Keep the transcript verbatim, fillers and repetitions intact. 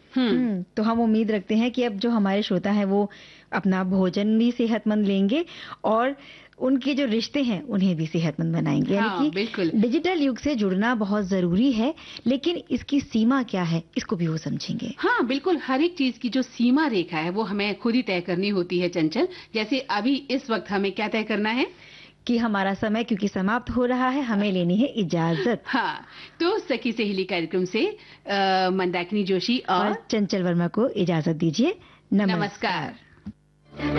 हम्म तो हम उम्मीद रखते हैं कि अब जो हमारे श्रोता हैं वो अपना भोजन भी सेहतमंद लेंगे और उनके जो रिश्ते हैं उन्हें भी सेहतमंद बनाएंगे। हाँ, यानी कि बिल्कुल डिजिटल युग से जुड़ना बहुत जरूरी है, लेकिन इसकी सीमा क्या है इसको भी वो समझेंगे। हाँ बिल्कुल, हर एक चीज की जो सीमा रेखा है वो हमें खुद ही तय करनी होती है चंचल। जैसे अभी इस वक्त हमें क्या तय करना है कि हमारा समय क्योंकि समाप्त हो रहा है, हमें लेनी है इजाजत। हाँ, तो सखी सहेली कार्यक्रम से आ, मंदाकिनी जोशी और, और चंचल वर्मा को इजाजत दीजिए। नमस्कार, नमस्कार।